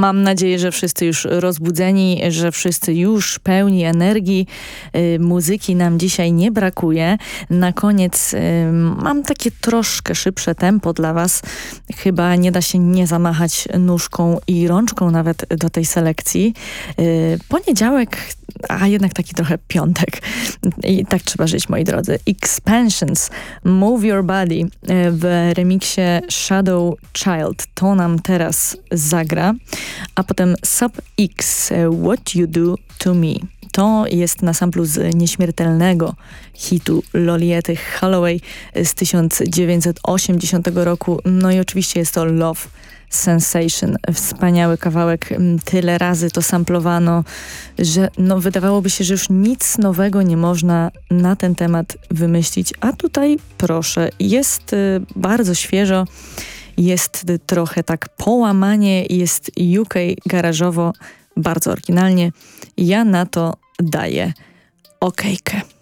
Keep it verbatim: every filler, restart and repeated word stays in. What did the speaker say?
Mam nadzieję, że wszyscy już rozbudzeni, że wszyscy już pełni energii. Y, muzyki nam dzisiaj nie brakuje. Na koniec y, mam takie troszkę szybsze tempo dla was. Chyba nie da się nie zamachać nóżką i rączką nawet do tej selekcji. Y, poniedziałek, a jednak taki trochę piątek. I tak trzeba żyć, moi drodzy. Expansions, Move Your Body w remiksie Shadow Child. To nam teraz zagra. A potem Sub X, What You Do To Me. To jest na samplu z nieśmiertelnego hitu Loliety Holloway z tysiąc dziewięćset osiemdziesiątego roku. No i oczywiście jest to Love Sensation. Wspaniały kawałek. Tyle razy to samplowano, że no wydawałoby się, że już nic nowego nie można na ten temat wymyślić. A tutaj proszę, jest y, bardzo świeżo, jest y, trochę tak połamanie, jest U K garażowo, bardzo oryginalnie. Ja na to daję okejkę.